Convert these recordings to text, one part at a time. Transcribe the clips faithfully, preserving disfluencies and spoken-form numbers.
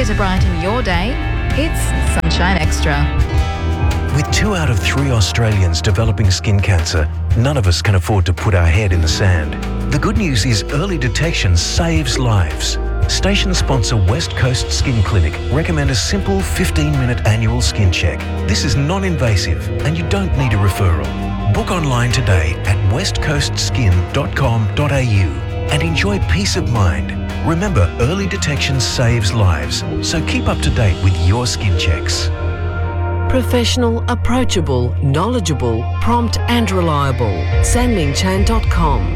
to brighten your day, it's Sunshine Extra. With two out of three Australians developing skin cancer, none of us can afford to put our head in the sand. The good news is early detection saves lives. Station sponsor West Coast Skin Clinic recommend a simple fifteen minute annual skin check. This is non-invasive and you don't need a referral. Book online today at west coast skin dot com dot a u and enjoy peace of mind. Remember, early detection saves lives, so keep up to date with your skin checks. Professional, approachable, knowledgeable, prompt and reliable. san ling chan dot com.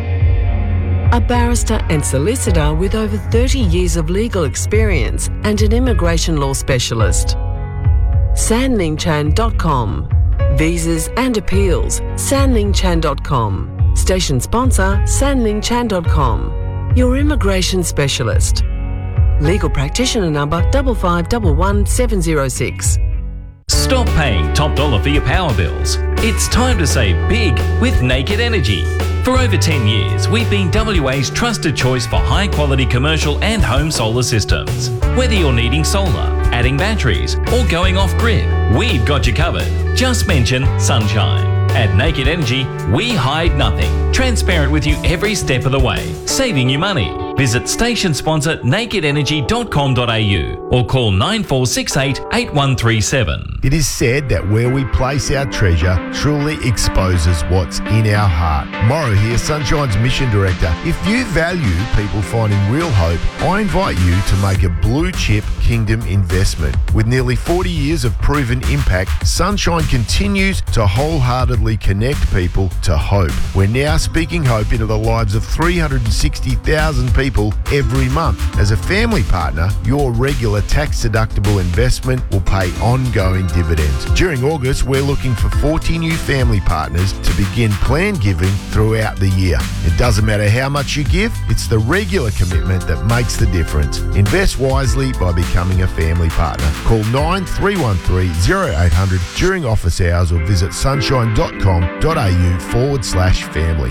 A barrister and solicitor with over thirty years of legal experience and an immigration law specialist. san ling chan dot com. Visas and appeals, san ling chan dot com. Station sponsor, san ling chan dot com. Your immigration specialist. Legal practitioner number five five one one seven zero six. Stop paying top dollar for your power bills. It's time to save big with Naked Energy. For over ten years, we've been W A's trusted choice for high quality commercial and home solar systems. Whether you're needing solar, adding batteries or going off grid, we've got you covered. Just mention Sunshine. At Naked Energy, we hide nothing. Transparent with you every step of the way, saving you money. Visit station sponsor naked energy dot com dot a u or call nine four six eight, eight one three seven. It is said that where we place our treasure truly exposes what's in our heart. Morrow here, Sunshine's Mission Director. If you value people finding real hope, I invite you to make a blue chip Kingdom investment. With nearly forty years of proven impact, Sunshine continues to wholeheartedly connect people to hope. We're now speaking hope into the lives of three hundred sixty thousand people every month. As a family partner, your regular tax-deductible investment will pay ongoing dividends. During August, we're looking for forty new family partners to begin planned giving throughout the year. It doesn't matter how much you give, it's the regular commitment that makes the difference. Invest wisely by becoming a family partner. Call nine three one three, zero eight hundred during office hours or visit sunshine dot com dot a u forward slash family.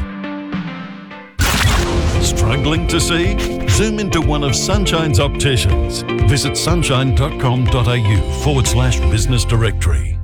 Struggling to see? Zoom into one of Sunshine's opticians. Visit sunshine dot com dot a u forward slash business directory.